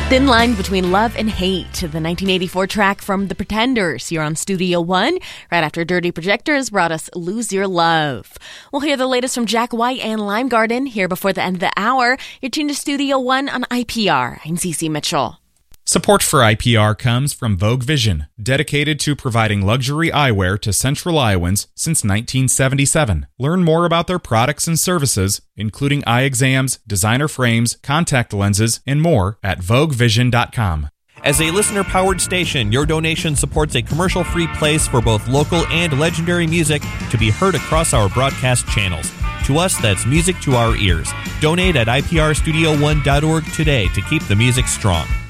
Thin line between love and hate, the 1984 track from The Pretenders here on Studio One, right after Dirty Projectors brought us Lose Your Love. We'll hear the latest from Jack White and Lime Garden here before the end of the hour. You're tuned to Studio One on IPR. I'm Cece Mitchell. Support for IPR comes from Vogue Vision, dedicated to providing luxury eyewear to Central Iowans since 1977. Learn more about their products and services, including eye exams, designer frames, contact lenses, and more at voguevision.com. As a listener-powered station, your donation supports a commercial-free place for both local and legendary music to be heard across our broadcast channels. To us, that's music to our ears. Donate at iprstudio1.org today to keep the music strong.